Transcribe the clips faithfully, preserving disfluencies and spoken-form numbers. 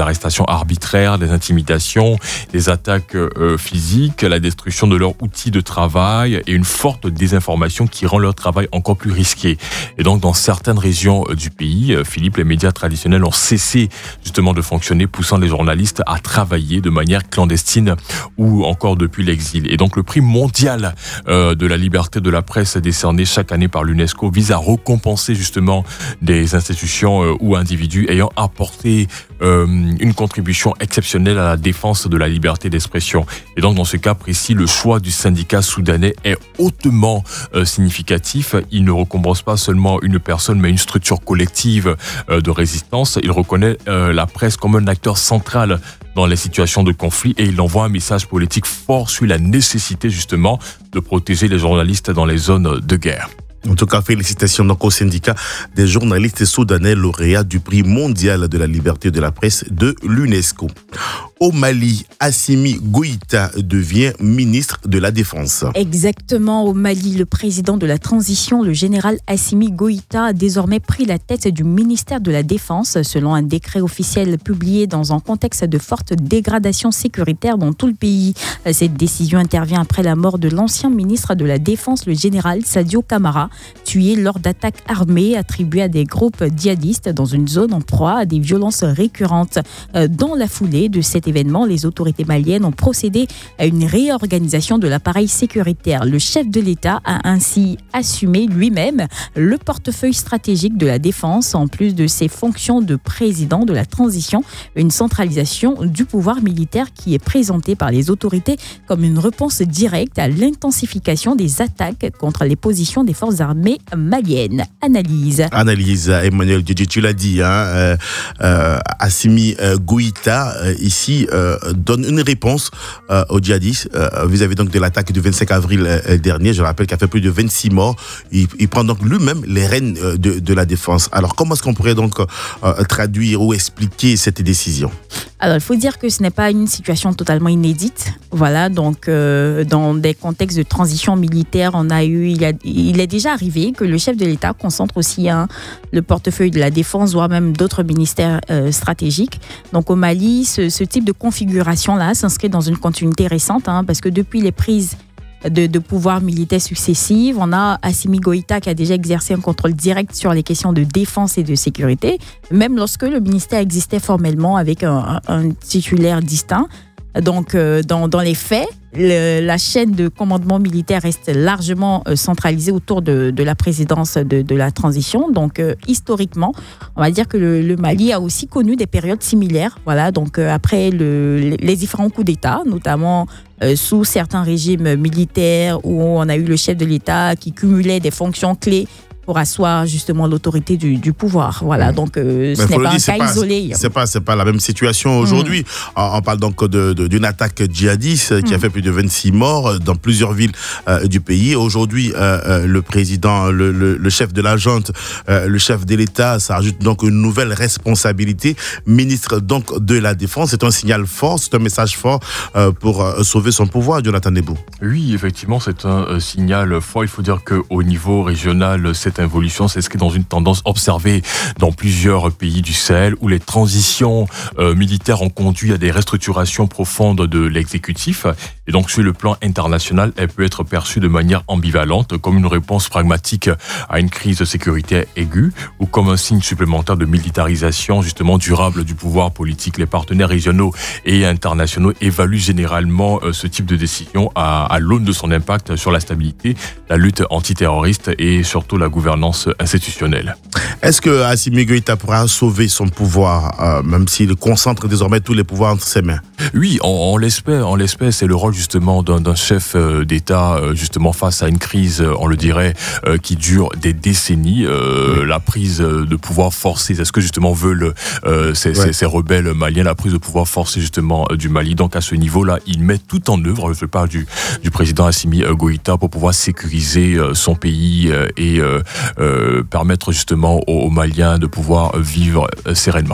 arrestations arbitraires, des intimidations, des attaques euh, physiques, la destruction de leurs outils de travail et une forte désinformation qui rend leur travail encore plus risqué. Et donc, dans certaines régions du pays, Philippe, les médias traditionnels ont cessé justement de fonctionner, poussant les journalistes à travailler de manière clandestine ou encore depuis l'exil. Et donc, le prix mondial euh, de la liberté de la presse décerné chaque année par l'UNESCO vise à récompenser justement des institutions euh, ou individus ayant apporté euh, une contribution exceptionnelle à la défense de la liberté d'expression. Et donc, dans ce cas précis, le choix du syndicat soudanais est hautement euh, significatif. Il ne récompense pas seulement une personne, mais une structure collective euh, de résistance. Il reconnaît euh, la presse comme un acteur central dans les situations de conflit et il envoie un message politique fort sur la nécessité justement de protéger les journalistes dans les zones de guerre. En tout cas, félicitations donc au syndicat des journalistes soudanais lauréats du prix mondial de la liberté de la presse de l'UNESCO. Au Mali, Assimi Goïta devient ministre de la Défense. Exactement, au Mali, le président de la transition, le général Assimi Goïta, a désormais pris la tête du ministère de la Défense, selon un décret officiel publié dans un contexte de forte dégradation sécuritaire dans tout le pays. Cette décision intervient après la mort de l'ancien ministre de la Défense, le général Sadio Kamara, tué lors d'attaques armées attribuées à des groupes djihadistes dans une zone en proie à des violences récurrentes. Dans la foulée de cet événement, les autorités maliennes ont procédé à une réorganisation de l'appareil sécuritaire. Le chef de l'État a ainsi assumé lui-même le portefeuille stratégique de la défense, en plus de ses fonctions de président de la transition, une centralisation du pouvoir militaire qui est présentée par les autorités comme une réponse directe à l'intensification des attaques contre les positions des forces armées maliennes. Analyse. Analyse, Emmanuel Djedje, tu l'as dit, hein, euh, euh, Assimi euh, Goïta, euh, ici, euh, donne une réponse euh, aux djihadistes euh, vis-à-vis donc de l'attaque du vingt-cinq avril euh, dernier. Je rappelle qu'il a fait plus de vingt-six morts. Il, il prend donc lui-même les rênes euh, de, de la défense. Alors, comment est-ce qu'on pourrait donc euh, traduire ou expliquer cette décision ? Alors, il faut dire que ce n'est pas une situation totalement inédite. Voilà, donc euh, dans des contextes de transition militaire, on a eu, il, a, il est déjà arrivé que le chef de l'État concentre aussi hein, le portefeuille de la défense, voire même d'autres ministères euh, stratégiques. Donc au Mali, ce, ce type de configuration-là s'inscrit dans une continuité récente, hein, parce que depuis les prises De, de pouvoirs militaires successives. On a Assimi Goïta qui a déjà exercé un contrôle direct sur les questions de défense et de sécurité, même lorsque le ministère existait formellement avec un, un titulaire distinct. Donc, euh, dans, dans les faits, le, la chaîne de commandement militaire reste largement euh, centralisée autour de, de la présidence de, de la transition. Donc, euh, historiquement, on va dire que le, le Mali a aussi connu des périodes similaires. Voilà, donc euh, après le, les différents coups d'État, notamment euh, sous certains régimes militaires où on a eu le chef de l'État qui cumulait des fonctions clés pour asseoir justement l'autorité du, du pouvoir. Voilà, donc euh, ce n'est pas dire, un cas pas, isolé. C'est pas, c'est pas la même situation aujourd'hui. Mmh. On parle donc de, de, d'une attaque djihadiste mmh. qui a fait plus de vingt-six morts dans plusieurs villes euh, du pays. Aujourd'hui, euh, le président, le, le, le chef de la junte, euh, le chef de l'État, ça ajoute donc une nouvelle responsabilité. Ministre donc de la Défense, c'est un signal fort, c'est un message fort euh, pour euh, sauver son pouvoir, Jonathan Nebou. Oui, effectivement, c'est un euh, signal fort. Il faut dire qu'au niveau régional, cette évolution s'inscrit dans une tendance observée dans plusieurs pays du Sahel où les transitions euh, militaires ont conduit à des restructurations profondes de l'exécutif. Et donc, sur le plan international, elle peut être perçue de manière ambivalente, comme une réponse pragmatique à une crise sécuritaire aiguë ou comme un signe supplémentaire de militarisation justement durable du pouvoir politique. Les partenaires régionaux et internationaux évaluent généralement euh, ce type de décision à, à l'aune de son impact sur la stabilité, la lutte antiterroriste et surtout la gouvernance institutionnelle. Est-ce que Assimi Goïta pourra sauver son pouvoir, euh, même s'il concentre désormais tous les pouvoirs entre ses mains? Oui, on, on l'espère, on l'espère. C'est le rôle justement d'un, d'un chef d'État, euh, justement face à une crise, on le dirait, euh, qui dure des décennies. Euh, oui. La prise de pouvoir forcé, c'est ce que justement veulent euh, ces, ouais. ces, ces rebelles maliens, la prise de pouvoir forcé justement du Mali. Donc à ce niveau-là, il met tout en œuvre, je parle du, du président Assimi Goïta, pour pouvoir sécuriser euh, son pays euh, et euh, euh, permettre justement aux, aux Maliens de pouvoir vivre euh, sereinement.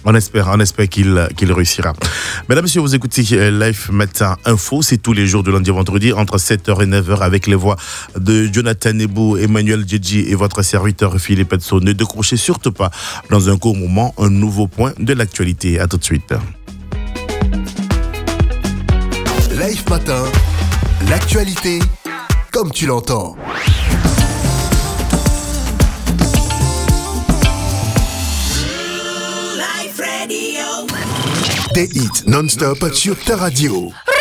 On espère, on espère qu'il, qu'il réussira. Mesdames, Messieurs, vous écoutez Life Matin Info. C'est tous les jours de lundi à vendredi entre sept heures et neuf heures avec les voix de Jonathan Nebou, Emmanuel Djedji et votre serviteur Philippe Etso. Ne décrochez surtout pas dans un court moment un nouveau point de l'actualité. À tout de suite. Life Matin, l'actualité comme tu l'entends. Des hits non-stop sur ta radio.